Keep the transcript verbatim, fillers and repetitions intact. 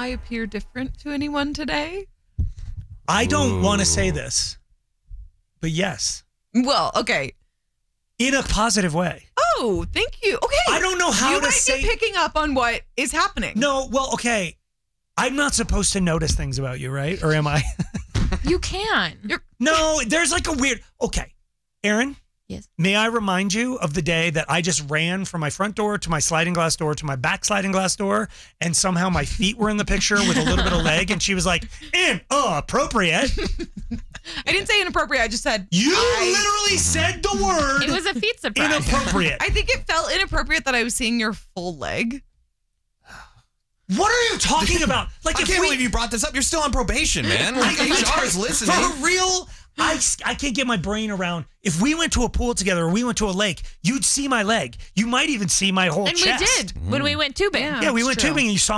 I appear different to anyone today? I don't want to say this, but yes. Well, okay. In a positive way. Oh, thank you. Okay. I don't know how you to might say. be picking up on what is happening. No, well, okay. I'm not supposed to notice things about you, right? Or am I? You can. You're- No, there's like a weird. Okay, Aaron. Yes. May I remind you of the day that I just ran from my front door to my sliding glass door to my back sliding glass door, and somehow my feet were in the picture with a little bit of leg, and she was like, "Inappropriate." I didn't say inappropriate. I just said You I, literally said the word. It was a feet surprise. Inappropriate. I think it felt inappropriate that I was seeing your full leg. What are you talking about? Like, I if can't we, believe you brought this up. You're still on probation, man. Like, H R is listening. For real, I, I can't get my brain around. If we went to a pool together or we went to a lake, you'd see my leg. You might even see my whole And chest. we did when we went tubing. Yeah. Yeah, we That's went true. tubing and you saw